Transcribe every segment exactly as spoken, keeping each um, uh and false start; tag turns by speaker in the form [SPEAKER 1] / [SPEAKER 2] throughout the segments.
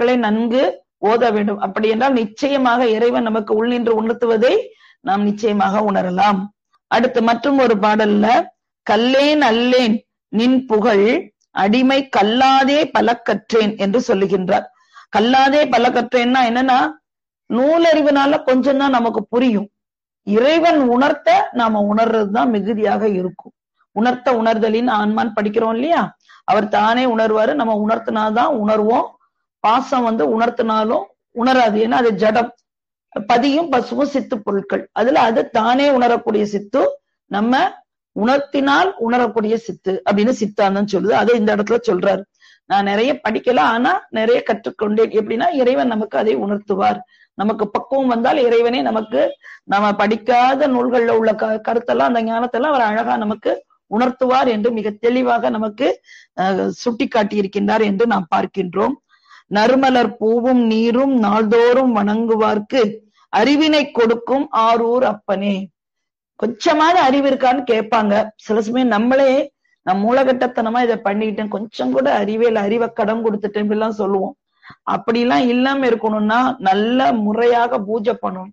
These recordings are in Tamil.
[SPEAKER 1] திருப்பாடல்களை நன்கு ஓத வேண்டும். அப்படி என்றால் நிச்சயமாக இறைவன் நமக்கு உள்நின்று உணர்த்துவதை நாம் நிச்சயமாக உணரலாம். அடுத்து மற்றும் ஒரு பாடல்ல கல்லேன் அல்லேன் நின் புகழ் அடிமை கல்லாதே பல கற்றேன் என்று சொல்லுகின்றார். கல்லாதே பல கற்றேன்னா என்னன்னா, நூலறிவுனால கொஞ்சம் தான் நமக்கு புரியும். இறைவன் உணர்த்த நாம உணர்றதுதான் மிகுதியாக இருக்கும். உணர்த்த உணர்தலின் ஆன்மான் படிக்கிறோம் இல்லையா, அவர் தானே உணர்வாரு. நம்ம உணர்த்தினாதான் உணர்வோம். பாசம் வந்து உணர்த்தினாலும் உணராது. ஏன்னா அது ஜடம். பதியும் பசுவும் சித்து பொருட்கள். அதுல அது தானே உணரக்கூடிய சித்து, நம்ம உணர்த்தினால் உணரக்கூடிய சித்து அப்படின்னு சித்தாந்தம் சொல்லுது. அதை இந்த இடத்துல சொல்றாரு. நான் நிறைய படிக்கல, ஆனா நிறைய கற்றுக்கொண்டேன். எப்படின்னா இறைவன் நமக்கு அதை உணர்த்துவார். நமக்கு பக்குவம் வந்தால் இறைவனே நமக்கு நம்ம படிக்காத நூல்கள்ல உள்ள க கருத்தெல்லாம் அந்த ஞானத்தெல்லாம் அவர் அழகா நமக்கு உணர்த்துவார் என்று மிக தெளிவாக நமக்கு அஹ் சுட்டி காட்டி இருக்கின்றார் என்று நாம் பார்க்கின்றோம். நறுமலர் பூவும் நீரும் நாள்தோறும் வணங்குவார்க்கு அறிவினை கொடுக்கும் ஆரூர் அப்பனே. கொஞ்சமாவது அறிவு இருக்கான்னு கேட்பாங்க. சில சமயம் நம்மளே நம் மூலகட்டத்தனமா இதை பண்ணிக்கிட்டேன், கொஞ்சம் கூட அறிவியல் அறிவை கடன் கொடுத்துட்டேன் இப்படிலாம் சொல்லுவோம். அப்படிலாம் இல்லாம இருக்கணும்னா நல்ல முறையாக பூஜை பண்ணணும்.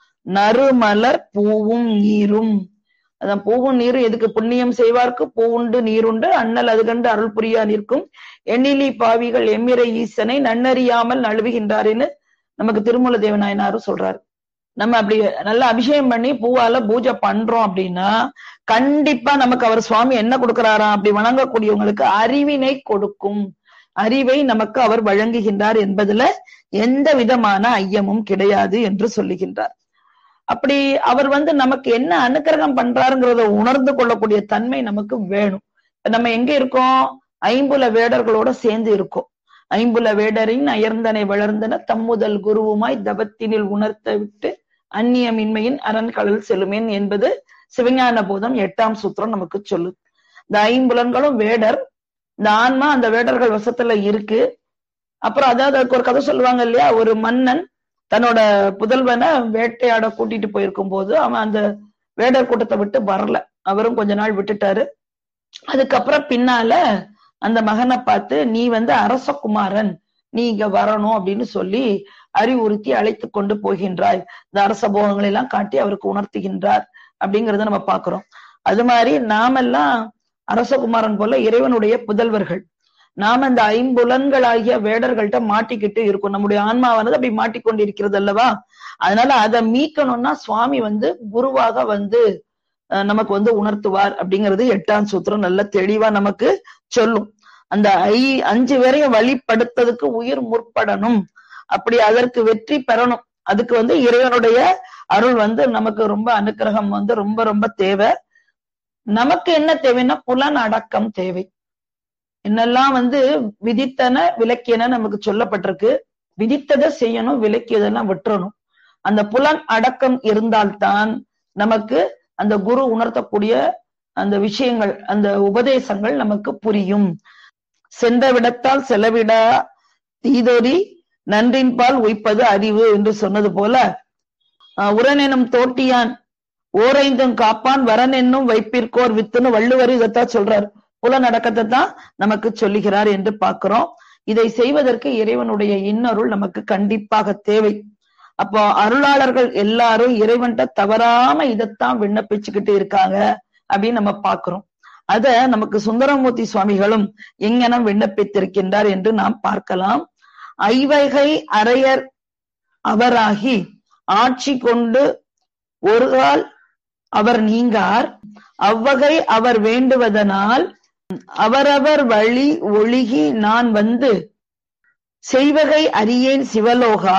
[SPEAKER 1] நறுமலர் பூவும் நீரும், அதான் பூவும் நீரும் எதுக்கு? புண்ணியம் செய்வார்க்கு பூவுண்டு நீருண்டு அண்ணல் அது கண்டு அருள் புரியா நிற்கும் எண்ணிலி பாவிகள் எம்மிரை ஈசனை நன்னறியாமல் நழுவுகின்றாருன்னு நமக்கு திருமூல தேவநாயனாரும் சொல்றாரு. நம்ம அப்படி நல்லா அபிஷேகம் பண்ணி பூவால பூஜை பண்றோம் அப்படின்னா கண்டிப்பா நமக்கு அவர் சுவாமி என்ன கொடுக்கிறாராம்? அப்படி வணங்கக்கூடியவங்களுக்கு அறிவினை கொடுக்கும். அறிவை நமக்கு அவர் வழங்குகின்றார் என்பதுல எந்த விதமான ஐயமும் கிடையாது என்று சொல்லுகின்றார். அப்படி அவர் வந்து நமக்கு என்ன அனுக்கிரகம் பண்றாருங்கிறத உணர்ந்து கொள்ளக்கூடிய தன்மை நமக்கு வேணும். நம்ம எங்க இருக்கோம்? ஐம்புல வேடர்களோட சேர்ந்து இருக்கோம். ஐம்புல வேடரின் அயர்ந்தனை வளர்ந்தன தம்முதல் குருவுமாய் தவத்தினில் உணர்த்த விட்டு அந்நியமின்மையின் அரண்கடல் செல்லுமேன் என்பது சிவஞான போதம் எட்டாம் சூத்திரம் நமக்கு சொல்லு. இந்த ஐம்புலன்களும் வேடர், இந்த ஆன்மா அந்த வேடர்கள் வசத்துல இருக்கு. அப்புறம் அதாவது அதுக்கு ஒரு கதை சொல்லுவாங்க இல்லையா, ஒரு மன்னன் தன்னோட புதல்வனை வேட்டையாட கூட்டிட்டு போயிருக்கும் போது அவன் அந்த வேடர் கூட்டத்தை விட்டு வரல. அவரும் கொஞ்ச நாள் விட்டுட்டாரு. அதுக்கப்புறம் பின்னால அந்த மகனை பார்த்து நீ வந்து அரசகுமாரன், நீ இங்க வரணும் அப்படின்னு சொல்லி அறிவுறுத்தி அழைத்து கொண்டு போகின்றாய். இந்த அரச போகங்களை எல்லாம் காட்டி அவருக்கு உணர்த்துகின்றார் அப்படிங்கறத நம்ம பாக்குறோம். அது மாதிரி நாமெல்லாம் அரசகுமாரன் போல இறைவனுடைய புதல்வர்கள். நாம இந்த ஐம்புலன்களாகிய வேடர்கள்ட்ட மாட்டிக்கிட்டு இருக்கும். நம்முடைய ஆன்மாவானது அப்படி மாட்டிக்கொண்டு இருக்கிறது அல்லவா? அதனால அதை மீட்கணும்னா சுவாமி வந்து குருவாக வந்து நமக்கு வந்து உணர்த்துவார் அப்படிங்கிறது எட்டாம் சூத்திரம் நல்ல தெளிவா நமக்கு சொல்லும். அந்த ஐ அஞ்சு பேரையும் வழிபடுத்ததுக்கு உயிர் முற்படணும். அப்படி அதற்கு வெற்றி பெறணும். அதுக்கு வந்து இறைவனுடைய அருள் வந்து நமக்கு ரொம்ப அனுக்கிரகம் வந்து ரொம்ப ரொம்ப தேவை. நமக்கு என்ன தேவைன்னா புலன் அடக்கம் தேவை. என்னெல்லாம் வந்து விதித்தன விலக்கியன நமக்கு சொல்லப்பட்டிருக்கு. விதித்ததை செய்யணும், விலக்கியதெல்லாம் விட்டுறணும். அந்த புலன் அடக்கம் இருந்தால்தான் நமக்கு அந்த குரு உணர்த்தக்கூடிய அந்த விஷயங்கள், அந்த உபதேசங்கள் நமக்கு புரியும். சென்ற விடத்தால் செலவிடா தீதொரி நன்றின்பால் உய்ப்பது அறிவு என்று சொன்னது போல, உரனெனும் தோட்டியான் ஓரைந்தும் காப்பான் வரன் என்னும் வைப்பிற்கோர் வித்துன்னு வள்ளுவர் இதைத்தான் சொல்றார். புலனடக்கத்தை தான் நமக்கு சொல்லுகிறார் என்று பார்க்கிறோம். இதை செய்வதற்கு இறைவனுடைய இன்னருள் நமக்கு கண்டிப்பாக தேவை. அப்போ அருளாளர்கள் எல்லாரும் இறைவன்கிட்ட தவறாம இதைத்தான் விண்ணப்பிச்சுக்கிட்டு இருக்காங்க அப்படின்னு நம்ம பார்க்கிறோம். அத நமக்கு சுந்தரமூர்த்தி சுவாமிகளும் எங்கனம் விண்ணப்பித்திருக்கின்றார் என்று நாம் பார்க்கலாம். ஐவகை அரையர் அவராகி ஆட்சி கொண்டு ஒரு கால் அவர் நீங்கார் அவ்வகை அவர் வேண்டுவதனால் அவரவர் வழி ஒழுகி நான் வந்து செய்வகை அறியேன் சிவலோகா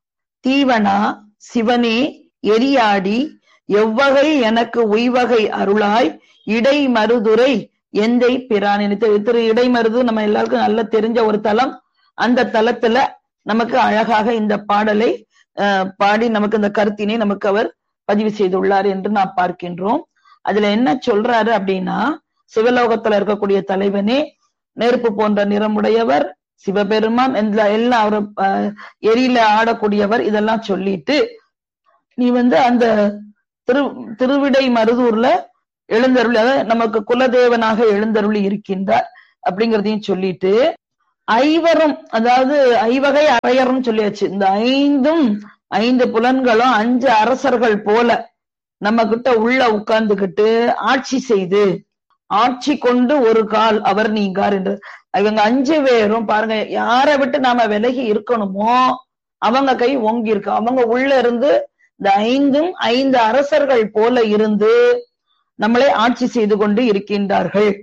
[SPEAKER 1] தீவனா சிவனே எரியாடி எவ்வகை எனக்கு உய்வகை அருளாய் இடை மருதுரை எந்தை பிரான். திரு இடைமருது நம்ம எல்லாருக்கும் நல்ல தெரிஞ்ச ஒரு தலம். அந்த தலத்துல நமக்கு அழகாக இந்த பாடலை அஹ் பாடி நமக்கு இந்த கருத்தினை நமக்கு அவர் பதிவு செய்துள்ளார் என்று நாம் பார்க்கின்றோம். அதுல என்ன சொல்றாரு அப்படின்னா, சிவலோகத்துல இருக்கக்கூடிய தலைவனே, நெருப்பு போன்ற நிறமுடையவர், சிவபெருமான் எல்லாம் அவர் எரியில ஆடக்கூடியவர், இதெல்லாம் சொல்லிட்டு நீ வந்து அந்த திரு திருவிடை மருதூர்ல எழுந்தருளி, அதாவது நமக்கு குலதேவனாக எழுந்தருளி இருக்கின்றார் அப்படிங்கிறதையும் சொல்லிட்டு ஐவரும், அதாவது ஐவகை அரையர்னு சொல்லியாச்சு. இந்த ஐந்தும் ஐந்து புலன்களும் அஞ்சு அரசர்கள் போல நம்ம கிட்ட உள்ள உட்கார்ந்துகிட்டு ஆட்சி செய்து ஆட்சி கொண்டு ஒரு கால் அவர் நீங்கார் என்று. இவங்க அஞ்சு பேரும் பாருங்க, யாரை விட்டு நாம விலகி இருக்கணுமோ அவங்க கை ஓங்கி இருக்கு. அவங்க உள்ள இருந்து இந்த ஐந்தும் ஐந்து அரசர்கள் போல இருந்து நம்மளை ஆட்சி செய்து கொண்டு இருக்கின்றார்கள்.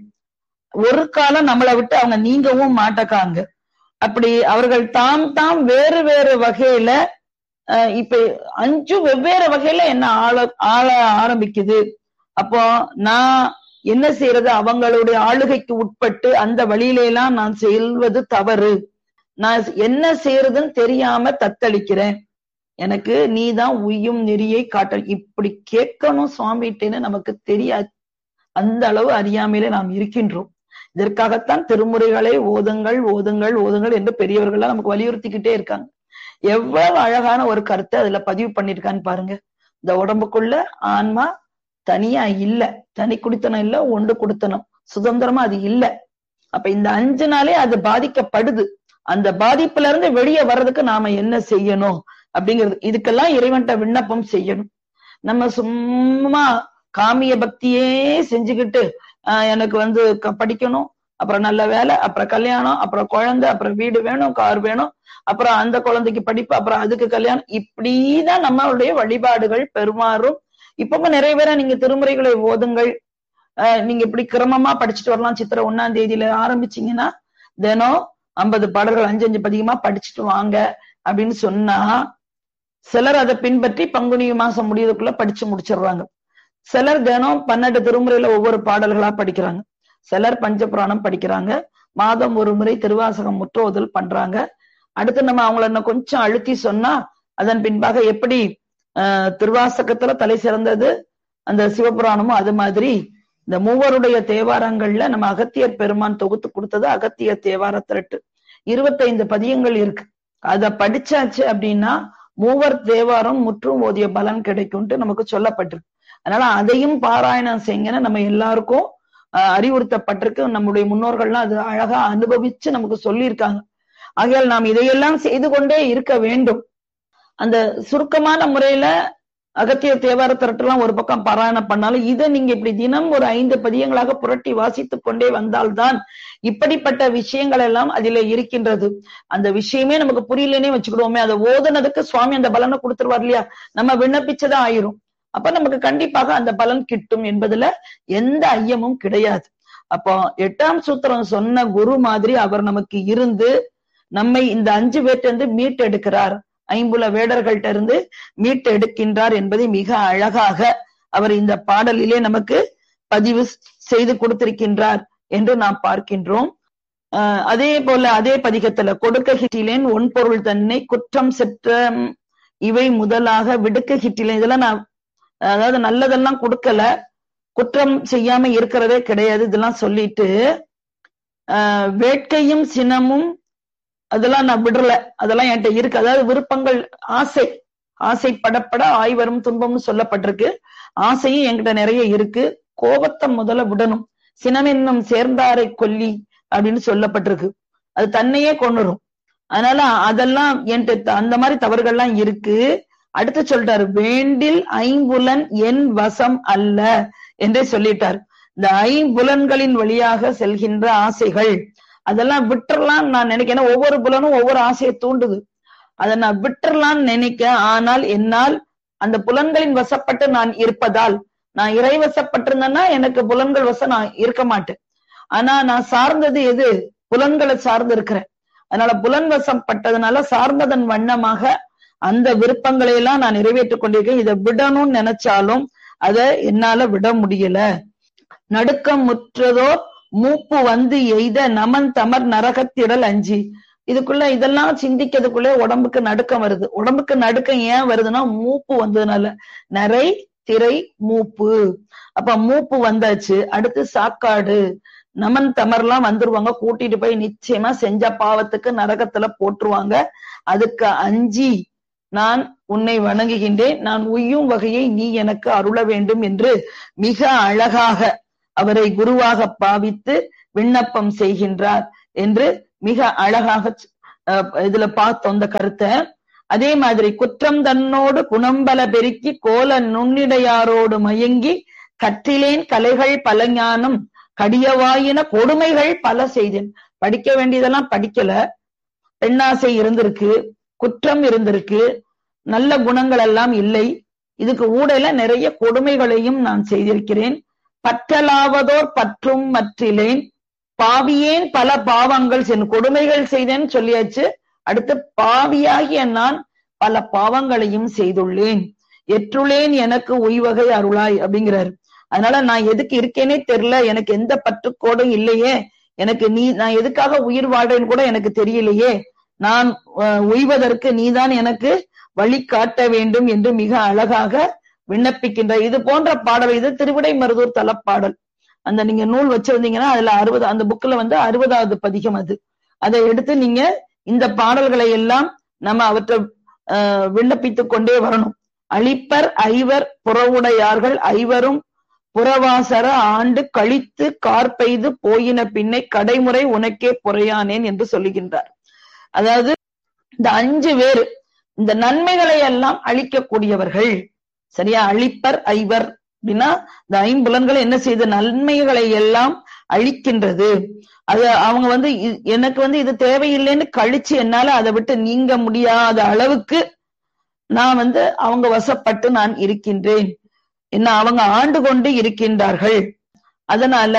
[SPEAKER 1] ஒரு காலம் நம்மளை விட்டு அவங்க நீங்கவும் மாட்டக்காங்க. அப்படி அவர்கள் தாம் தாம் வேறு வேறு வகையில அஹ் இப்ப அஞ்சு வெவ்வேறு வகையில என்ன ஆள ஆள ஆரம்பிக்குது. அப்போ நான் என்ன செய்யறது, அவங்களுடைய ஆளுகைக்கு உட்பட்டு அந்த வழியில எல்லாம் நான் செல்வது தவறு. நான் என்ன செய்யறதுன்னு தெரியாம தத்தளிக்கிறேன். எனக்கு நீதான் உய்யும் நெறியை காட்ட. இப்படி கேட்கணும் சுவாமிகிட்டேன்னு நமக்கு தெரியாது. அந்த அளவு அறியாமையில நாம் இருக்கின்றோம். இதற்காகத்தான் திருமுறைகளை ஓதுங்கள் ஓதுங்கள் ஓதுங்கள் என்று பெரியவர்கள் நமக்கு வலியுறுத்திக்கிட்டே இருக்காங்க. எவ்வளவு அழகான ஒரு கருத்தை அதுல பதிவு பண்ணிருக்கான்னு பாருங்க. இந்த உடம்புக்குள்ள ஆன்மா தனியா இல்ல, தனி குடித்தனம் இல்ல, ஒன்று குடித்தனம், சுதந்திரமா அது இல்ல. அப்ப இந்த அஞ்சு நாளே அது பாதிக்கப்படுது. அந்த பாதிப்புல இருந்து வெளியே வர்றதுக்கு நாம என்ன செய்யணும் அப்படிங்கிறது, இதுக்கெல்லாம் இறைவன்ட்ட விண்ணப்பம் செய்யணும். நம்ம சும்மா காமிய பக்தியே செஞ்சுக்கிட்டு ஆஹ் எனக்கு வந்து படிக்கணும், அப்புறம் நல்ல வேலை, அப்புறம் கல்யாணம், அப்புறம் குழந்தை, அப்புறம் வீடு வேணும், கார் வேணும், அப்புறம் அந்த குழந்தைக்கு படிப்பு, அப்புறம் அதுக்கு கல்யாணம், இப்படிதான் நம்மளுடைய வழிபாடுகள் பெருமாறும். இப்பவும் நிறைய பேரை நீங்க திருமுறைகளை ஓதுங்கள், அஹ் நீங்க இப்படி கிரமமா படிச்சுட்டு வரலாம். சித்திரை ஒன்னாம் தேதியில ஆரம்பிச்சீங்கன்னா தினம் ஐம்பது பாடல்கள் அஞ்சு அஞ்சு பதிகமா படிச்சுட்டு வாங்க அப்படின்னு சொன்னா சிலர் அதை பின்பற்றி பங்குனி மாசம் முடியறதுக்குள்ள படிச்சு முடிச்சிடுறாங்க. சிலர் தினம் பன்னெண்டு திருமுறையில ஒவ்வொரு பாடல்களா படிக்கிறாங்க. சிலர் பஞ்சபுராணம் படிக்கிறாங்க. மாதம் ஒரு முறை திருவாசகம் முற்றோதல் பண்றாங்க. அடுத்து நம்ம அவங்கள இன்னும் கொஞ்சம் அழுத்தி சொன்னா அதன் பின்பாக எப்படி அஹ் திருவாசகத்துல தலை சிறந்தது அந்த சிவபுராணமும், அது மாதிரி இந்த மூவருடைய தேவாரங்கள்ல நம்ம அகத்தியர் பெருமான் தொகுத்து கொடுத்தது அகத்திய தேவார திரட்டு. இருபத்தைந்து பதியங்கள் இருக்கு. அத படிச்சாச்சு அப்படின்னா மூவர் தேவாரம் முற்றும் ஓதிய பலன் கிடைக்கும்ட்டு நமக்கு சொல்லப்பட்டிருக்கு. அதனால அதையும் பாராயணம் செய்யுங்கன்னு நம்ம எல்லாருக்கும் அஹ் அறிவுறுத்தப்பட்டிருக்கு. நம்முடைய முன்னோர்கள்லாம் அது அழகா அனுபவிச்சு நமக்கு சொல்லியிருக்காங்க. ஆகையால் நாம் இதையெல்லாம் செய்து கொண்டே இருக்க வேண்டும். அந்த சுருக்கமான முறையில அகத்திய தேவார திரட்டெல்லாம் ஒரு பக்கம் பாராயணம் பண்ணாலும் இதை நீங்க இப்படி தினம் ஒரு ஐந்து பதியங்களாக புரட்டி வாசித்து கொண்டே வந்தால்தான் இப்படிப்பட்ட விஷயங்கள் எல்லாம் அதில இருக்கின்றது. அந்த விஷயமே நமக்கு புரியலன்னே வச்சுக்கிடுவோமே, அதை ஓதுனதுக்கு சுவாமி அந்த பலனை கொடுத்துருவார் இல்லையா, நம்ம விண்ணப்பிச்சதா ஆயிரும். அப்ப நமக்கு கண்டிப்பாக அந்த பலன் கிட்டும் என்பதுல எந்த ஐயமும் கிடையாது. அப்போ எட்டாம் சூத்திரம் சொன்ன குரு மாதிரி அவர் நமக்கு இருந்து நம்மை இந்த அஞ்சு பேர்ட்ட இருந்து மீட்டெடுக்கிறார், ஐம்புல வேடர்கள்ட்ட இருந்து மீட்டு எடுக்கின்றார் என்பதை மிக அழகாக அவர் இந்த பாடலிலே நமக்கு பதிவு செய்து கொடுத்திருக்கின்றார் என்று நாம் பார்க்கின்றோம். அஹ் அதே போல அதே பதிகத்துல கொடுக்க கிட்டிலேன் ஒன் பொருள் தன்னை குற்றம் செற்ற இவை முதலாக விடுக்க கிட்டிலேன், இதெல்லாம் நான் அதாவது நல்லதெல்லாம் கொடுக்கல, குற்றம் செய்யாம இருக்கிறதே கிடையாது, இதெல்லாம் சொல்லிட்டு ஆஹ் வேட்கையும் சினமும் அதெல்லாம் நான் விடல, அதெல்லாம் என்கிட்ட இருக்கு. அதாவது விருப்பங்கள், ஆசை, ஆசை படப்பட ஆய்வரும் துன்பம்னு சொல்லப்பட்டிருக்கு. ஆசையும் என்கிட்ட நிறைய இருக்கு. கோபத்தை முதல்ல விடணும். சினமென்னும் சேர்ந்தாரை கொல்லி அப்படின்னு சொல்லப்பட்டிருக்கு. அது தன்னையே கொண்டுரும். அதனால அதெல்லாம் என்கிட்ட அந்த மாதிரி தவறுகள்லாம் இருக்கு. அடுத்து சொல்லிட்டாரு, வேண்டில் ஐம்புலன் என் வசம் அல்ல என்றே சொல்லிட்டார். இந்த ஐம்புலன்களின் வழியாக செல்கின்ற ஆசைகள் அதெல்லாம் விட்டுறலாம்னு நான் நினைக்கிறேன். ஒவ்வொரு புலனும் ஒவ்வொரு ஆசையை தூண்டுது. அதை நான் விட்டுறலாம்னு நினைக்க, ஆனால் என்னால் அந்த புலன்களின் வசப்பட்டு நான் இருப்பதால், நான் இறை வசப்பட்டிருந்தேன்னா எனக்கு புலன்கள் வசம் நான் இருக்க மாட்டேன். ஆனா நான் சார்ந்தது எது? புலன்களை சார்ந்து இருக்கிறேன். அதனால புலன் வசம் பட்டதுனால சார்ந்ததன் வண்ணமாக அந்த விருப்பங்களை எல்லாம் நான் நிறைவேற்றிக் கொண்டிருக்கேன். இதை விடணும்னு நினைச்சாலும் அதை என்னால விட முடியல. நடுக்கம் முற்றதோ மூப்பு வந்து எய்த நமன் தமர் நரகத்திடல் அஞ்சி. இதுக்குள்ள இதெல்லாம் சிந்திக்கிறதுக்குள்ளே உடம்புக்கு நடுக்கம் வருது. உடம்புக்கு நடுக்கம் ஏன் வருதுன்னா மூப்பு வந்ததுனால. நரை திரை மூப்பு. அப்ப மூப்பு வந்தாச்சு. அடுத்து சாக்காடு, நமன் தமர்லாம் வந்துருவாங்க, கூட்டிட்டு போய் நிச்சயமா செஞ்ச பாவத்துக்கு நரகத்துல போட்டுருவாங்க. அதுக்கு அஞ்சி நான் உன்னை வணங்குகின்றேன், நான் உய்யும் வகையை நீ எனக்கு அருள வேண்டும் என்று மிக அழகாக அவரை குருவாக பாவித்து விண்ணப்பம் செய்கின்றார் என்று மிக அழகாக இதுல பார்த்தோம் இந்த கருத்தை. அதே மாதிரி குற்றம் தன்னோடு குணம்பல பெருக்கி கோல நுண்ணிடையாரோடு மயங்கி கற்றிலேன் கலைகள் பல ஞானம் கடியவாயின கொடுமைகள் பல செய்தேன். படிக்க வேண்டியதெல்லாம் படிக்கல, பெண்ணாசை இருந்திருக்கு, குற்றம் இருந்திருக்கு, நல்ல குணங்கள் எல்லாம் இல்லை. இதுக்கு ஊடல நிறைய கொடுமைகளையும் நான் செய்திருக்கிறேன். பற்றலாவதோர் பற்றும் மற்றிலேன் பாவியேன் பல பாவங்கள் சென் கொடுமைகள் செய்தேன்னு சொல்லியாச்சு. அடுத்து பாவியாகிய நான் பல பாவங்களையும் செய்துள்ளேன். எற்றுளேன் எனக்கு உய்வகை அருளாய் அப்படிங்கிறாரு. அதனால நான் எதுக்கு இருக்கேனே தெரியல, எனக்கு எந்த பற்றுக்கோடும் இல்லையே, எனக்கு நீ நான் எதுக்காக உயிர் வாழ்றேன்னு கூட எனக்கு தெரியலையே, நான் உய்வதற்கு நீதான் எனக்கு வழி காட்ட வேண்டும் என்று மிக அழகாக விண்ணப்பிக்கின்ற இது போன்ற பாடல். இது திருவிடை மருதூர் தலப்பாடல். அந்த நீங்க நூல் வச்சிருந்தீங்கன்னா அதுல அறுபது அந்த புக்ல வந்து அறுபதாவது பதிகம் அது. அதை எடுத்து நீங்க இந்த பாடல்களை எல்லாம் நம்ம அவற்றை அஹ் விண்ணப்பித்துக் கொண்டே வரணும். அழிப்பர் ஐவர் புறவுடையார்கள் ஐவரும் புறவாசர ஆண்டு கழித்து கார்பெய்து போயின பின்னை கடைமுறை உனக்கே புறையானேன் என்று சொல்லுகின்றார். அதாவது இந்த அஞ்சு பேர் இந்த நன்மைகளை எல்லாம் அழிக்கக்கூடியவர்கள். சரியா? அழிப்பர் ஐவர் அப்படின்னா இந்த ஐம்புலன்களை என்ன செய்த நன்மைகளை எல்லாம் அழிக்கின்றது. அது அவங்க வந்து எனக்கு வந்து இது தேவையில்லைன்னு கழிச்சு என்னால அதை விட்டு நீங்க முடியாத அளவுக்கு நான் வந்து அவங்க வசப்பட்டு நான் இருக்கின்றேன். என்ன அவங்க ஆண்டு கொண்டு இருக்கின்றார்கள். அதனால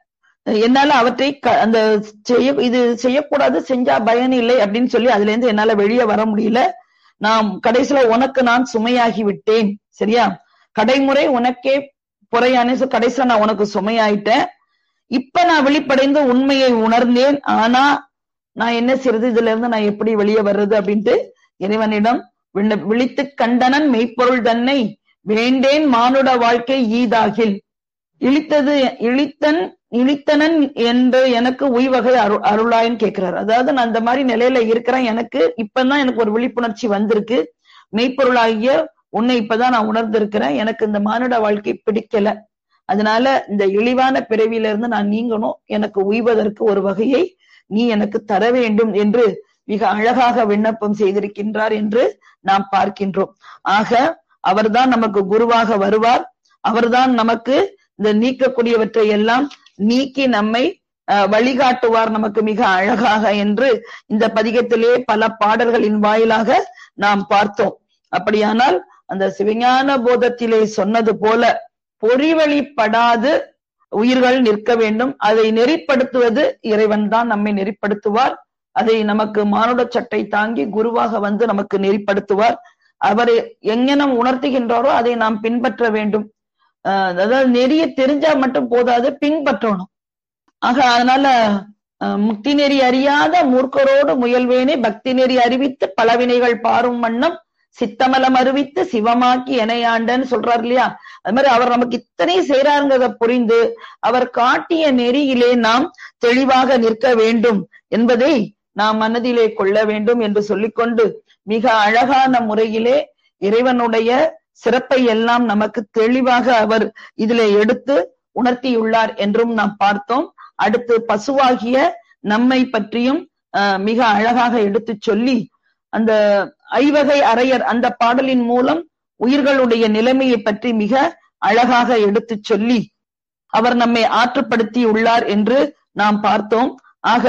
[SPEAKER 1] என்னால அவற்றை அந்த செய்ய இது செய்யக்கூடாது, செஞ்சா பயன் இல்லை அப்படின்னு சொல்லி அதுல இருந்து என்னால வெளியே வர முடியல. நான் கடைசியில உனக்கு நான் சுமையாகி விட்டேன். சரியா? கடைமுறை உனக்கே புறையானே, கடைசியில நான் உனக்கு சுமையாயிட்டேன். இப்ப நான் வெளிப்படைந்து உண்மையை உணர்ந்தேன். ஆனா நான் என்ன செய்யறது, இதுல இருந்து நான் எப்படி வெளியே வர்றது அப்படின்ட்டு இறைவனிடம் விழித்து கண்டனன் மெய்ப்பொருள் தன்னை வேண்டேன் மானுட வாழ்க்கை ஈதாகில் இழித்தது இழித்தன் இழித்தனன் என்று எனக்கு உய்வகை அரு அருளாயின்னு கேட்கிறார். அதாவது நான் இந்த மாதிரி நிலையில இருக்கிறேன், எனக்கு இப்பதான் எனக்கு ஒரு விழிப்புணர்ச்சி வந்திருக்கு, மெய்ப்பொருளாகிய உன்னை இப்பதான் நான் உணர்ந்திருக்கிறேன், எனக்கு இந்த மானுட வாழ்க்கை பிடிக்கல, அதனால இந்த இழிவான பிறவியில இருந்து நான் நீங்கணும், எனக்கு உய்வதற்கு ஒரு வகையை நீ எனக்கு தர வேண்டும் என்று மிக அழகாக விண்ணப்பம் செய்திருக்கின்றார் என்று நாம் பார்க்கின்றோம். ஆக அவர்தான் நமக்கு குருவாக வருவார். அவர்தான் நமக்கு இந்த நீக்கக்கூடியவற்றை எல்லாம் நீக்கி நம்மை அஹ் வழிகாட்டுவார் நமக்கு மிக அழகாக என்று இந்த பதிகத்திலே பல பாடல்களின் வாயிலாக நாம் பார்த்தோம். அப்படியானால் அந்த சிவஞான போதத்திலே சொன்னது போல பொறிவழிப்படாது உயிர்கள் நிற்க வேண்டும். அதை நெறிப்படுத்துவது இறைவன் தான் நம்மை நெறிப்படுத்துவார். அதை நமக்கு மானுட சட்டை தாங்கி குருவாக வந்து நமக்கு நெறிப்படுத்துவார். அவர் எங்கனம் உணர்த்துகின்றாரோ அதை நாம் பின்பற்ற வேண்டும். அஹ் அதாவது நெறிய தெரிஞ்சா மட்டும் போதாது, பின்பற்றணும். ஆக அதனால முக்தி நெறி அறியாத மூர்க்கரோடு முயல்வேனே பக்தி நெறி அறிவித்து பலவினைகள் பாரும் வண்ணம் சித்தமலம் அறிவித்து சிவமாக்கி எனையாண்டன்னு சொல்றாரு இல்லையா? அது மாதிரி அவர் நமக்கு இத்தனை செய்றாருங்கிறத புரிந்து அவர் காட்டிய நெறியிலே நாம் தெளிவாக நிற்க வேண்டும் என்பதை நாம் மனதிலே கொள்ள வேண்டும் என்று சொல்லிக்கொண்டு மிக அழகான முறையிலே இறைவனுடைய சிறப்பை எல்லாம் நமக்கு தெளிவாக அவர் இதிலே எடுத்து உணர்த்தியுள்ளார் என்றும் நாம் பார்த்தோம். அடுத்து பசுவாகிய நம்மை பற்றியும் மிக அழகாக எடுத்து சொல்லி அந்த ஐவகை அரையர் அந்த பாடலின் மூலம் உயிர்களுடைய நிலைமையை பற்றி மிக அழகாக எடுத்து சொல்லி அவர் நம்மை ஆற்றுப்படுத்தி உள்ளார் என்று நாம் பார்த்தோம். ஆக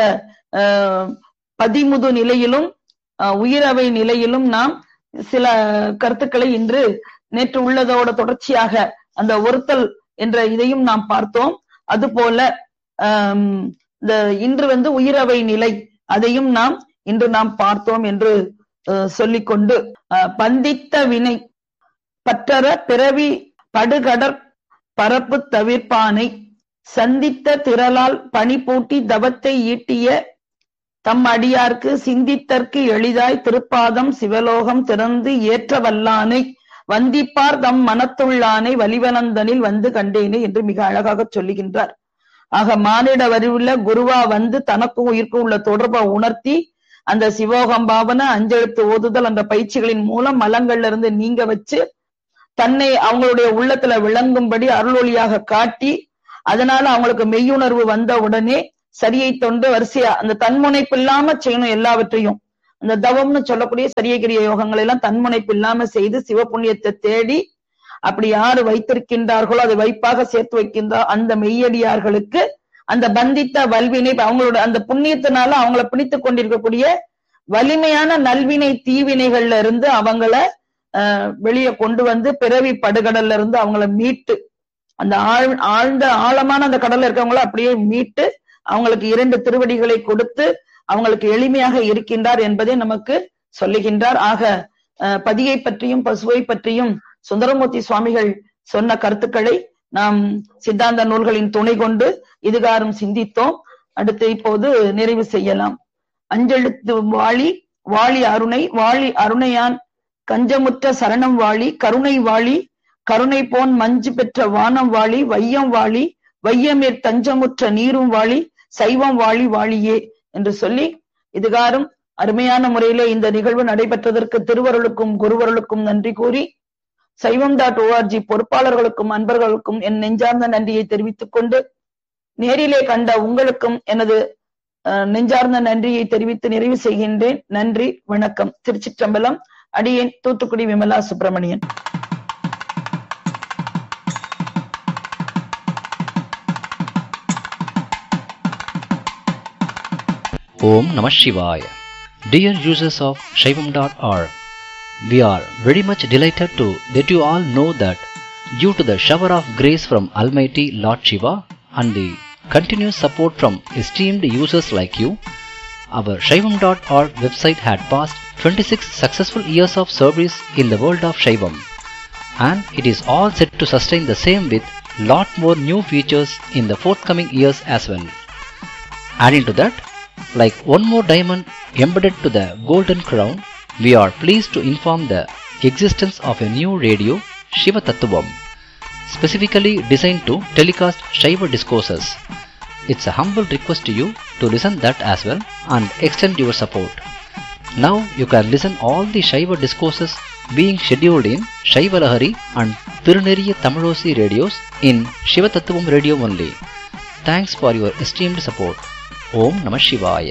[SPEAKER 1] பதிமுது நிலையிலும் உயிரவை நிலையிலும் நாம் சில கருத்துக்களை இன்று நேற்று உள்ளதோட தொடர்ச்சியாக அந்த ஒருத்தல் என்ற இதையும் நாம் பார்த்தோம். அதுபோல ஆஹ் இந்த இன்று வந்து உயிரவை நிலை அதையும் நாம் இன்று நாம் பார்த்தோம் என்று சொல்லிக்கொண்டு பந்தித்த வினை பற்றற பிறவி படுகடற் பரப்பு தவிர்ப்பானை சந்தித்த திரளால் பனி பூட்டி தவத்தை ஈட்டிய தம் அடியார்க்கு சிந்தித்தற்கு எளிதாய் திருப்பாதம் சிவலோகம் திறந்து ஏற்ற வல்லானை வந்திப்பார் தம் மனத்துள்ளானை வலிவனந்தனில் வந்து கண்டேனே என்று மிக அழகாக சொல்லுகின்றார். ஆக மானிட வரிவுள்ள குருவா வந்து தனக்கும் உயிர்க்கும் உள்ள தொடர்பை உணர்த்தி அந்த சிவோகம் பாவன அஞ்செழுத்து ஓதுதல் அந்த பயிற்சிகளின் மூலம் மலங்கள்ல இருந்து நீங்க வச்சு தன்னை அவங்களுடைய உள்ளத்துல விளங்கும்படி அருளொளியாக காட்டி அதனால அவங்களுக்கு மெய்யுணர்வு வந்த உடனே சரியை தொண்டு வரிசையா அந்த தன்முனைப்பு இல்லாம செய்யணும் எல்லாவற்றையும். அந்த தவம்னு சொல்லக்கூடிய சரியக்கிரிய யோகங்கள் எல்லாம் தன்முனைப்பு இல்லாம செய்து சிவ புண்ணியத்தை தேடி அப்படி யாரு வைத்திருக்கின்றார்களோ அதை வைப்பாக சேர்த்து வைக்கின்றார் அந்த மெய்யடியார்களுக்கு அந்த பந்தித்த வல்வினை அவங்களோட அந்த புண்ணியத்தினால அவங்கள பிடித்து கொண்டிருக்கக்கூடிய வலிமையான நல்வினை தீவினைகள்ல இருந்து அவங்கள அஹ் வெளியே கொண்டு வந்து பிறவி படுகடல்ல இருந்து அவங்கள மீட்டு அந்த ஆழ் ஆழ்ந்த ஆழமான அந்த கடல்ல இருக்கவங்கள அப்படியே மீட்டு அவங்களுக்கு இரண்டு திருவடிகளை கொடுத்து அவங்களுக்கு எளிமையாக இருக்கின்றார் என்பதை நமக்கு சொல்லுகின்றார். ஆக பதியை பற்றியும் பசுவை பற்றியும் சுந்தரமூர்த்தி சுவாமிகள் சொன்ன கருத்துக்களை நாம் சித்தாந்த நூல்களின் துணை கொண்டு இதுகாரும் சிந்தித்தோம். அடுத்து இப்போது நிறைவு செய்யலாம். அஞ்செழுத்து வாழி வாழி அருணை வாழி அருணையான் கஞ்சமுற்ற சரணம் வாழி கருணை வாழி கருணை போன் மஞ்சு பெற்ற வானம் வாழி வையம் வாழி வையமேற் தஞ்சமுற்ற நீரும் வாழி சைவம் வாழி வாழியே என்று சொல்லி இதுகாரும் அருமையான முறையிலே இந்த நிகழ்வு நடைபெற்றதற்கு திருவருளுக்கும் குருவருளுக்கும் நன்றி கூறி சைவம் டாட் ஓஆர்ஜி பொறுப்பாளர்களுக்கும் அன்பர்களுக்கும் என் நெஞ்சார்ந்த நன்றியை தெரிவித்துக் கொண்டு நேரிலே கண்ட உங்களுக்கும் எனது நெஞ்சார்ந்த நன்றியை தெரிவித்து நிறைவு செய்கின்றேன். நன்றி, வணக்கம். திருச்சிற்றம்பலம். அடியேன் Thoothukudi Vimala Subramanian.
[SPEAKER 2] Om Namah Shivaya. Dear users of Shaivam dot org, we are very much delighted to let you all know that due to the shower of grace from Almighty Lord Shiva and the continuous support from esteemed users like you, our Shaivam dot org website had passed twenty-six successful years of service in the world of Shaivam, and it is all set to sustain the same with lot more new features in the forthcoming years as well. Adding to that, like one more diamond embedded to the golden crown, we are pleased to inform the existence of a new radio, Shiva Tattvam, specifically designed to telecast Shiva discourses. It's a humble request to you to listen that as well and extend your support. Now you can listen all the Shiva discourses being scheduled in Shiva Lahari and Tiruneriya Tamilosi radios in Shiva Tattvam radio only. Thanks for your esteemed support. ஓம் நம சிவாய.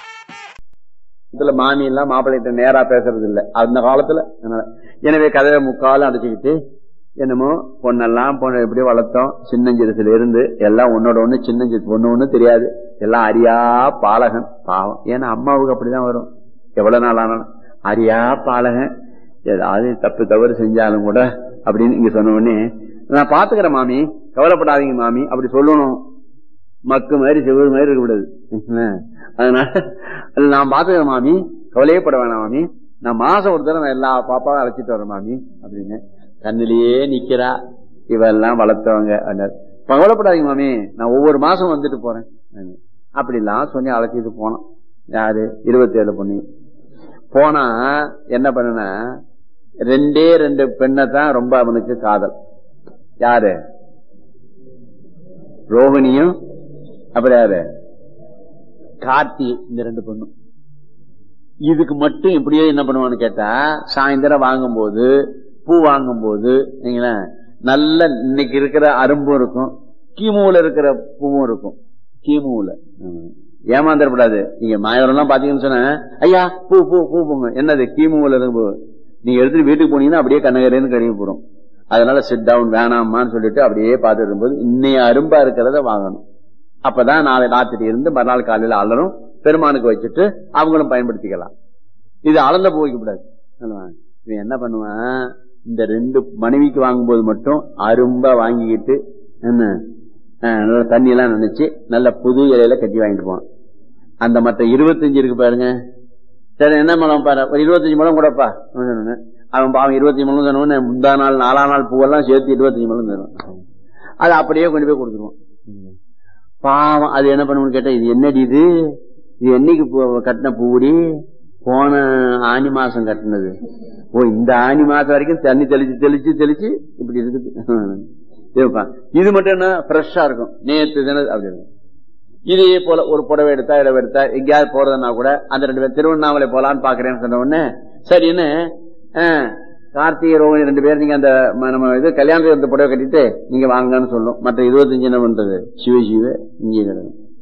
[SPEAKER 3] இதுல மாமி எல்லாம் மாப்பிள்ளைகிட்ட நேரா பேசுறது இல்ல அந்த காலத்துல. எனவே கதையை முக்காலும் அடைச்சுக்கிட்டு என்னமோ பொண்ணெல்லாம் பொண்ணு எப்படியோ வளர்த்தோம். சின்னஞ்சிறுசுல இருந்து எல்லாம் ஒன்னோட ஒண்ணு சின்னஞ்சிறு பொண்ணு ஒண்ணு தெரியாது. எல்லாம் அரியா பாலகன் பாவம். ஏன்னா அம்மாவுக்கு அப்படிதான் வரும். எவ்வளவு நாள் ஆனாலும் அரியா பாலகன் ஏதாவது தப்பு தவறு செஞ்சாலும் கூட அப்படின்னு இங்க சொன்ன உடனே நான் பாத்துக்கிறேன் மாமி, கவலைப்படாதீங்க மாமி அப்படி சொல்லணும். மக்கு மாதிரி செவ்வறு மாதிரி இருக்க கூடாது. அதனால நான் பாத்துக்கிறேன் மாமி, கவலையே பட வேணாம் மாமி, நான் மாசம் ஒரு தடவை நான் எல்லா பாப்பாவும் அழைச்சிட்டு வரேன் மாமி அப்படின்னு கண்ணிலேயே நிக்கிறா. இவெல்லாம் வளர்த்தவங்க. கவலைப்படாதீங்க மாமி, நான் ஒவ்வொரு மாசம் வந்துட்டு போறேன் அப்படிலாம் சொல்லி அழைச்சிட்டு போனோம். யாரு இருபத்தி ஏழு பொண்ணு போனா என்ன பண்ணனா ரெண்டே ரெண்டு பெண்ணை தான் ரொம்ப அவனுக்கு காதல். யாரு? ரோகிணியும் அப்புறம் யாரு கார்த்தி. இந்த ரெண்டு பொண்ணும் இதுக்கு மட்டும் இப்படியே என்ன பண்ணுவான்னு கேட்டா சாயந்தரம் வாங்கும் போது பூ வாங்கும் போது நல்ல இன்னைக்கு இருக்கிற அரும்பும் இருக்கும், கீமுல இருக்கிற பூவும் இருக்கும். கீமுல ஏமாந்துடக்கூடாது. நீங்க மாயவரம் எல்லாம் பாத்தீங்கன்னு சொன்ன ஐயா பூ பூ பூ பூங்க என்னது கீமுல இருக்கு. நீங்க எடுத்துட்டு வீட்டுக்கு போனீங்கன்னா அப்படியே கண்ணகரேன்னு கழுவி போறோம். அதனால சிட் டவுன் வேணாமான்னு சொல்லிட்டு அப்படியே பார்த்துட்டு இருக்கும்போது இன்னைய அரும்பா இருக்கிறத வாங்கணும். அப்பதான் நாளை ராத்திரி இருந்து மறுநாள் காலையில அலரும் பெருமானுக்கு வச்சுட்டு அவங்களும் பயன்படுத்திக்கலாம். இது அளந்த போய்க்க கூடாது. இவன் என்ன பண்ணுவான், இந்த ரெண்டு மனைவிக்கு வாங்கும்போது மட்டும் அரும்பா வாங்கிக்கிட்டு என்ன தண்ணி எல்லாம் நினைச்சு நல்ல புது இலையில கட்டி வாங்கிட்டு போவான். அந்த மற்ற இருபத்தஞ்சு இருக்கு பாருங்க, சரி என்ன மலம் பாரு ஒரு இருபத்தஞ்சு மலம் கூடப்பா அவன் பாவம் இருபத்தி மலம் தருவான். முந்தா நாள் நாலா நாள் பூவெல்லாம் சேர்த்து இருபத்தஞ்சு மலம் தருவான். அது அப்படியே கொண்டு போய் கொடுத்துருவான். பாவம் அது என்ன பண்ணுவோம்னு கேட்டா இது என்னடி இது இது என்னைக்கு கட்டின பூடி போன ஆனி மாசம் கட்டினது. ஓ இந்த ஆனி மாசம் வரைக்கும் தண்ணி தெளிச்சு தெளிச்சு தெளிச்சு இப்படி இருக்குது. இது மட்டும் என்ன ஃப்ரெஷ்ஷா இருக்கும், நேற்று தினம் அப்படி இருக்கும். இதே போல ஒரு புடவை எடுத்தா இடவை எடுத்தா எங்கேயாவது போறதுன்னா கூட அந்த ரெண்டு பேர் திருவண்ணாமலை போலான்னு பாக்குறேன்னு சொன்ன உடனே சரின்னு கார்த்திகை ரோகிணி ரெண்டு பேர் நீங்க அந்த நம்ம இது கல்யாணத்துக்கு வந்து புடவை கட்டிட்டு நீங்க வாங்கன்னு சொல்லும். மற்ற இருபத்தஞ்சு என்ன பண்றது சிவ சிவ இங்கே கிடக்கும்.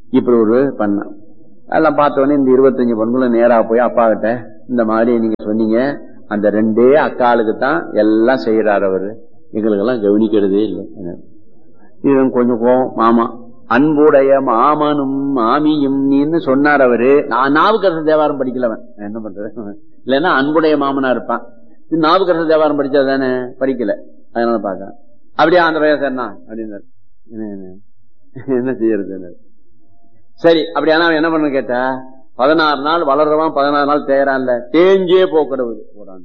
[SPEAKER 3] இப்படி ஒரு பண்ண எல்லாம் பார்த்தவொடனே இந்த இருபத்தஞ்சு பொண்ணுங்களும் நேரா போய் அப்பா கிட்ட இந்த மாதிரி நீங்க சொன்னீங்க அந்த ரெண்டே அக்காளுக்கு தான் எல்லாம் செய்யறாரு அவரு, எங்களுக்கு எல்லாம் கவனிக்கிறதே இல்லை. இவன் கொஞ்சம் கோவம், மாமா அன்புடைய மாமனும் மாமியும் நீன்னு சொன்னார் அவரு. நான் நாவுக்கரசர் தேவாரம் படிக்கலவன் என்ன பண்றது, இல்லைன்னா அன்புடைய மாமனா இருப்பான். நாவுக்கரசர் தேவாரம் படிச்சா தானே, படிக்கல, அதனால பாக்க அப்படியே அந்த வயசா அப்படின்னு என்ன செய்யறது. சரி அப்படியானா அவன் என்ன பண்ண கேட்டா, பதினாறு நாள் வளர்றவான் பதினாறு நாள் தேயறான்ல, தேஞ்சே போக்குறது போறான்,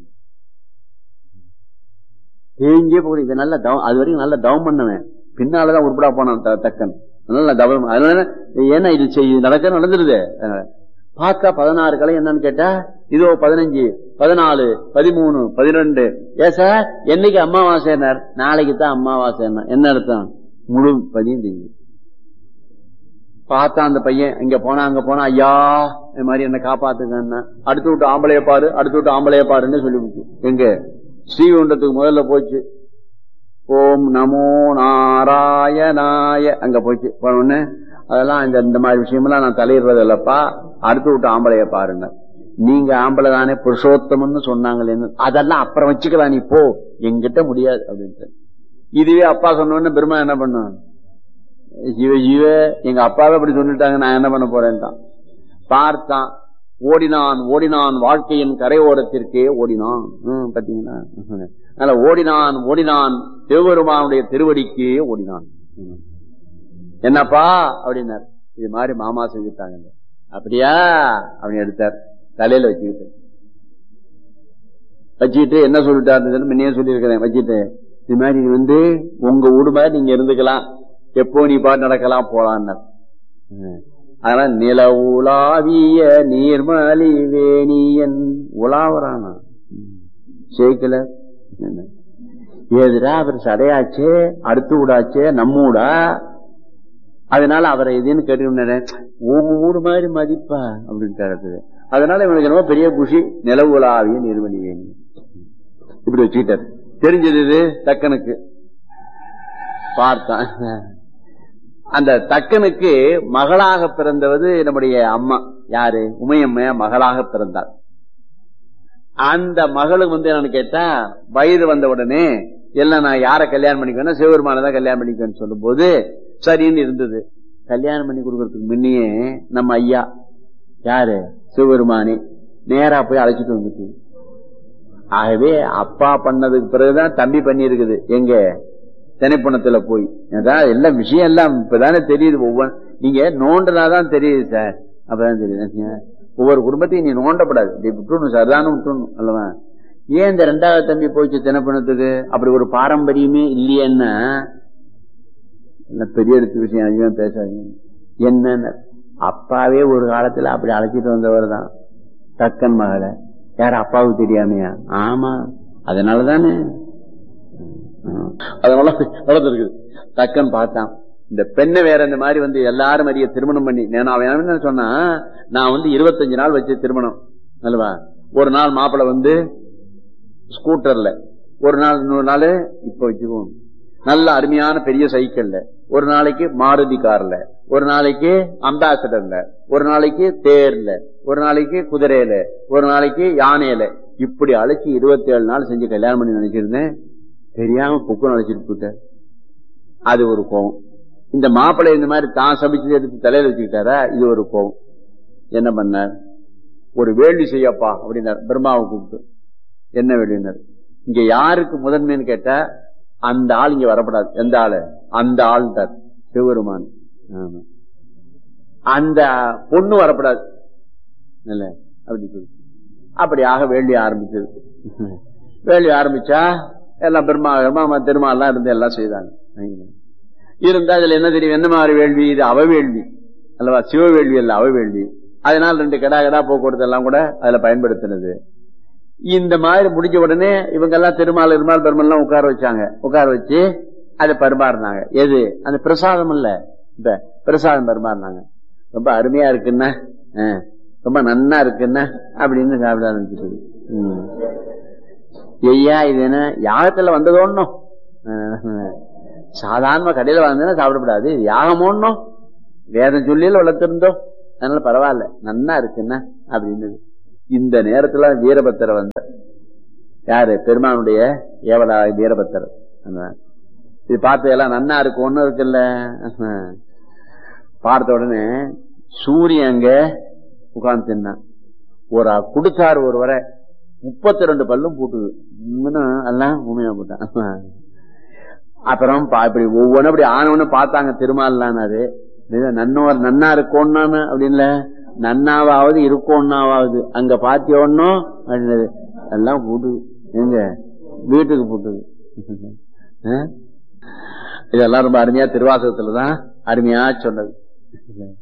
[SPEAKER 3] தேஞ்சே போக்குறது. இது நல்ல தவம், அது வரைக்கும் நல்ல தவம் பண்ணவன், பின்னாலதான் உருப்படா போனான் தக்கன், நல்ல தவம். அதனால ஏன்னா இது செய்ய நடக்க நடந்துருது. பார்த்தா பதினாறு கலை என்னன்னு கேட்டா, இதோ பதினஞ்சு பதினாலு பதிமூணு பதினெண்டு. ஏ சார் என்னைக்கு அம்மாவாசைனார், நாளைக்கு தான் அம்மாவாசை. என்ன அர்த்தம், முழு பதியும் தெரிஞ்சு. பார்த்தா அந்த பையன் இங்க போனா அங்க போனா, ஐயா இந்த மாதிரி என்ன காப்பாத்துங்க, அடுத்து விட்டு ஆம்பளைய பாரு அடுத்து விட்டு ஆம்பளைய பாருன்னு சொல்லிவிட்டு எங்க ஸ்ரீகுண்டத்துக்கு முதல்ல போச்சு. ஓம் நமோ நாராயணாய அங்க போச்சு. போனோன்னு அதெல்லாம் இந்த இந்த மாதிரி விஷயமெல்லாம் நான் தலையிடுறது இல்லப்பா, அடுத்து விட்டு ஆம்பளைய பாருங்க. நீங்க ஆம்பளை தானே புருஷோத்தம்னு சொன்னாங்களே, அதெல்லாம் அப்புறம் வச்சுக்கலாம், நீ போ, எங்கிட்ட முடியாது அப்படின்ட்டு. இதுவே அப்பா சொன்னோன்னு பெருமா என்ன பண்ணும், ஜீவ ஜீவ எங்க அப்பாவே அப்படி சொல்லிட்டாங்க, நான் என்ன பண்ண போறேன் தான். பார்த்தான், ஓடினான் ஓடினான் வாழ்க்கையின் கரையோரத்திற்கே ஓடினான். பாத்தீங்கன்னா அதனால ஓடினான் ஓடினான் சிவபெருமானுடைய திருவடிக்கே ஓடினான். என்னப்பா அப்படின்னார், இது மாதிரி மாமா செஞ்சுட்டாங்க. அப்படியா அப்படின்னு எடுத்தார், தலையில வச்சுக்கிட்டு வச்சுக்கிட்டு என்ன சொல்லிட்டாரு, முன்னே சொல்லியிருக்கிறேன், வச்சுட்டு இது மாதிரி இது வந்து உங்க வீடு மாதிரி நீங்க இருந்துக்கலாம், எப்போ நீ பாட்டு நடக்கலாம் போலான்னு. அதனால நில உலாவிய நீர்மலி வேணியன் உலாவரானா சேர்க்கல, ஏதுடா அவர் சடையாச்சே அடுத்து விடாச்சே நம்ம ஊடா, அதனால அவரை எதுன்னு கேட்டு உங்க ஊடு மாதிரி மதிப்பா அப்படின்ட்டு. அதனால இவனுக்கு ரொம்ப பெரிய குஷி, நில உலாவிய நீர்மலி வேணி இப்படி வச்சுக்கிட்டார். தெரிஞ்சது இது தக்கனுக்கு. பார்த்தான், அந்த தக்கனுக்கு மகளாக பிறந்தவது நம்முடைய அம்மா யாரு, உமையம்மையா மகளாக பிறந்தார். அந்த மகளுக்கு வந்து என்னன்னு கேட்டா, வயது வந்த உடனே எல்லாம் நான் யார கல்யாணம் பண்ணிக்குவேன்னா சிவபெருமானதான் கல்யாணம் பண்ணிக்குவேன்னு சொல்லும் போது சரின்னு இருந்தது. கல்யாணம் பண்ணி கொடுக்கறதுக்கு முன்னையே நம்ம ஐயா யாரு சிவபெருமானி நேரா போய் அழைச்சிட்டு வந்துட்டு, ஆகவே அப்பா பண்ணதுக்கு பிறகுதான் தம்பி பண்ணி இருக்குது எங்க திணைப்பணத்துல போய். எல்லாம் விஷயம் எல்லாம் இப்பதானே தெரியுது, ஒவ்வொரு நீங்க நோண்டனாதான் தெரியுது சார், அப்பதான் தெரியுது. ஒவ்வொரு குடும்பத்தையும் நீ நோண்டப்படாது, விட்டுணும் சரிதானு விட்டுணும் அல்லவா. ஏன் இந்த ரெண்டாவது தம்பி போச்சு திணைப்பணத்துக்கு, அப்படி ஒரு பாரம்பரியமே இல்லையன்னா பெரிய எடுத்து விஷயம் அதிகமா பேசாதீங்க. என்னன்னு அப்பாவே ஒரு காலத்துல அப்படி அழைச்சிட்டு வந்தவர் தான் தக்கன் மகளை, யார அப்பாவுக்கு தெரியாமையா? ஆமா, அதனாலதானே அதனால வளர்ந்துருக்குது. தக்கன் பார்த்தான், இந்த பெண்ணை வேற இந்த மாதிரி வந்து எல்லாரும் அறிய திருமணம் பண்ணி, அவன் சொன்னா நான் வந்து இருபத்தஞ்சு நாள் வச்சு திருமணம் அல்லவா. ஒரு நாள் மாப்பிள்ள வந்து ஸ்கூட்டர்ல, ஒரு நாள் இன்னொரு நாள் இப்ப வச்சுக்குவோம் நல்ல அருமையான பெரிய சைக்கிள்ல, ஒரு நாளைக்கு மாருதி கார்ல, ஒரு நாளைக்கு அம்பாசடர்ல, ஒரு நாளைக்கு தேர்ல, ஒரு நாளைக்கு குதிரையில, ஒரு நாளைக்கு யானையில, இப்படி அழைச்சி இருபத்தி ஏழு நாள் செஞ்சு கல்யாணம் பண்ணி நினைச்சிருந்தேன். தெரியாம புக்கு அழைச்சிட்டு போயிட்டார். அது ஒரு கோபம். இந்த மாப்பிள்ளை இந்த மாதிரி தான் சமைச்சு எடுத்து தலையில வச்சுக்கிட்டாரா, இது ஒரு கோபம். என்ன பண்ணார், ஒரு வேள்வி செய்யப்பா அப்படின்னார் பிரம்மாவை கூப்பிட்டு. என்ன வேள்வினார், இங்க யாருக்கு முதன்மைன்னு கேட்டா அந்த ஆள் இங்க வரப்படாது. எந்த ஆளு, அந்த ஆள் தான் சிவபெருமான். ஆமா, அந்த பொண்ணு வரப்படாது இல்ல அப்படி சொல்லி அப்படியாக வேள்வி ஆரம்பிச்சது. வேள்வி ஆரம்பிச்சா எல்லாம் பெருமா பெருமா திருமாலாம் இருந்து எல்லாம் செய்தாங்க. இருந்தா இதுல என்ன தெரியும், என்ன மாதிரி வேள்வி இது, அவ வேள்வி அல்லவா, சிவ வேள்வி அல்ல அவ வேள்வி. அதனால ரெண்டு கடா கடா போக்குவரத்து எல்லாம் கூட அதுல பயன்படுத்தினது. இந்த மாதிரி முடிஞ்ச உடனே இவங்க எல்லாம் திருமால் இருமால் பெருமாள் எல்லாம் உட்கார வச்சாங்க. உட்கார வச்சு அதை பரிமாறினாங்க. எது, அந்த பிரசாதம் இல்ல, இப்ப பிரசாதம் பரிமாறினாங்க. ரொம்ப அருமையா இருக்குன்னா, ரொம்ப நன்னா இருக்குன்னா அப்படின்னு சாப்பிட ஆரம்பிச்சிருது. ஐயா இது என்ன யாகத்துல வந்ததோன்னும், சாதாரண கடையில வந்ததுன்னா சாப்பிடக்கூடாது, இது யாகம் ஒண்ணும் வேதம் சொல்லியில வளர்த்திருந்தோம், அதனால பரவாயில்ல, நன்னா இருக்குன்னா அப்படின்னு. இந்த நேரத்துல வீரபத்திர வந்த யாரு, பெருமானுடைய ஏவலா வீரபத்திர. இது பார்த்து எல்லாம் நன்னா இருக்கு, ஒண்ணும் இருக்குல்ல. பார்த்த உடனே சூரியன் அங்க உட்கார்ந்து தின்னா, ஒரு குடிச்சாரு ஒரு வரை முப்பத்தி ரெண்டு பல்லும் போட்டுது, எல்லாம் உண்மையா போட்டான். அப்புறம் இப்படி ஒவ்வொன்றும் அப்படி ஆனவன்னு பார்த்தாங்க திருமாலானாரு. நன்னோர் நன்னா இருக்கோன்னு அப்படின்ல, நன்னாவாவது இருக்கோன்னாவது அங்க பாத்தியோன்னும் அப்படின்னது எல்லாம் போட்டுது. எங்க வீட்டுக்கு போட்டுது. இதெல்லாம் ரொம்ப அருமையா திருவாசகத்துலதான் அருமையா சொன்னது.